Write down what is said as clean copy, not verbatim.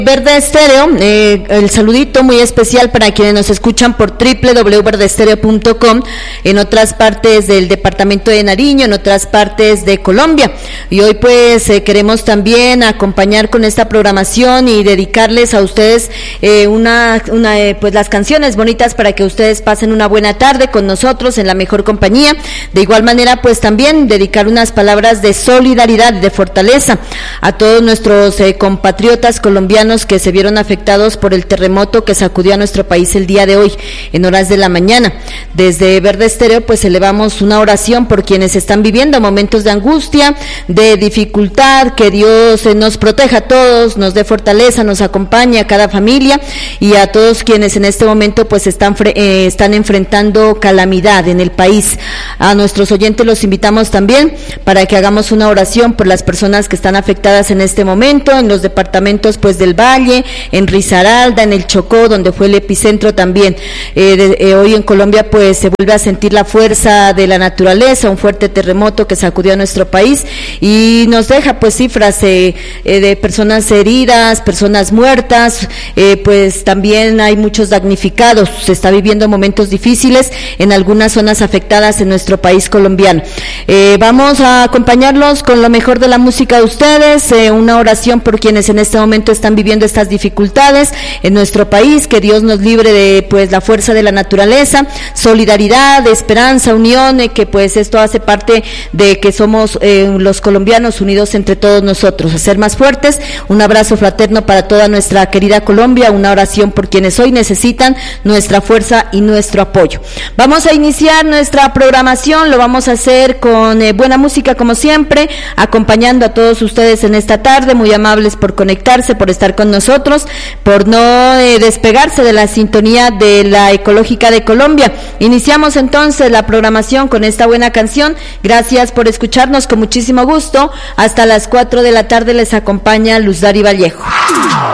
Verde Estéreo, el saludito muy especial para quienes nos escuchan por www.verdestereo.com en otras partes del departamento de Nariño, en otras partes de Colombia. Y hoy pues queremos también acompañar con esta programación y dedicarles a ustedes pues las canciones bonitas para que ustedes pasen una buena tarde con nosotros en la mejor compañía. De igual manera pues también dedicar unas palabras de solidaridad, de fortaleza a todos nuestros compatriotas colombianos que se vieron afectados por el terremoto que sacudió a nuestro país el día de hoy en horas de la mañana. Desde Verde Estéreo pues elevamos una oración por quienes están viviendo momentos de angustia, de dificultad, que Dios nos proteja a todos, nos dé fortaleza, nos acompañe a cada familia y a todos quienes en este momento pues están enfrentando calamidad en el país. A nuestros oyentes los invitamos también para que hagamos una oración por las personas que están afectadas en este momento en los departamentos pues del Valle, en Risaralda, en el Chocó, donde fue el epicentro también. Hoy en Colombia pues se vuelve a sentir la fuerza de la naturaleza, un fuerte terremoto que sacudió a nuestro país y nos deja pues cifras de personas heridas, personas muertas, pues también hay muchos damnificados. Se está viviendo momentos difíciles en algunas zonas afectadas en nuestro país colombiano. Vamos a acompañarlos con lo mejor de la música de ustedes, una oración por quienes en este momento están viviendo estas dificultades en nuestro país, que Dios nos libre de pues la fuerza de la naturaleza, solidaridad, esperanza, unión, que pues esto hace parte de que somos los colombianos unidos entre todos nosotros, a ser más fuertes. Un abrazo fraterno para toda nuestra querida Colombia, una oración por quienes hoy necesitan nuestra fuerza y nuestro apoyo. Vamos a iniciar nuestra programación, lo vamos a hacer con buena música como siempre, acompañando a todos ustedes en esta tarde, muy amables por conectarse, por estar con nosotros, por no despegarse de la sintonía de la Ecológica de Colombia. Iniciamos entonces la programación con esta buena canción. Gracias por escucharnos, con muchísimo gusto. Hasta las 4 de la tarde les acompaña Luz Dari Vallejo.